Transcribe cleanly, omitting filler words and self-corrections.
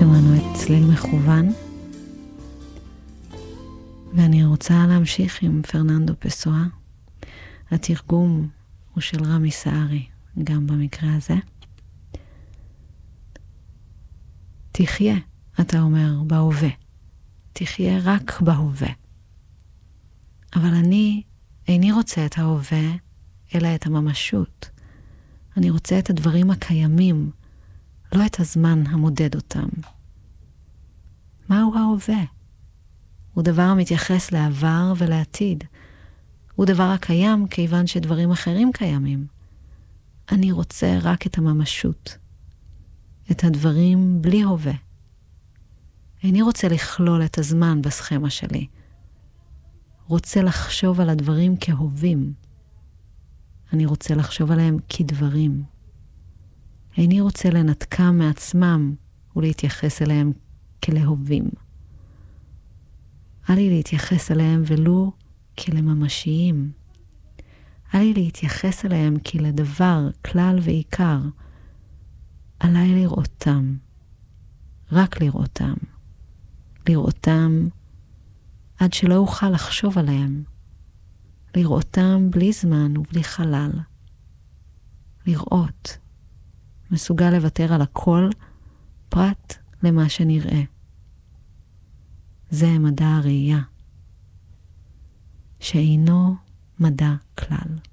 שמענו את צליל מכוון, ואני רוצה להמשיך עם פרננדו פסואה. התרגום הוא של רמי סערי, גם במקרה הזה. תחיה, אתה אומר, בהווה. תחיה רק בהווה. אבל אני איני רוצה את ההווה, אלא את הממשות. אני רוצה את הדברים הקיימים, לא את הזמן המודד אותם. מהו ההווה? הוא דבר המתייחס לעבר ולעתיד. הוא דבר הקיים כיוון שדברים אחרים קיימים. אני רוצה רק את הממשות. את הדברים בלי הווה. איני רוצה לכלול את הזמן בסכמה שלי. רוצה לחשוב על הדברים כהווים. אני רוצה לחשוב עליהם כדברים. איני רוצה לנתקם מעצמם ולהתייחס אליהם כלהווים. אל לי להתייחס אליהם ולו כלממשיים. אל לי להתייחס אליהם כלדבר, כלל ועיקר. עליי לראותם. רק לראותם. לראותם עד שלא אוכל לחשוב עליהם. לראותם בלי זמן ובלי חלל. לראות. מסוגל לוותר על הכל פרט למה שנראה. זה מדע הראייה, שאינו מדע כלל.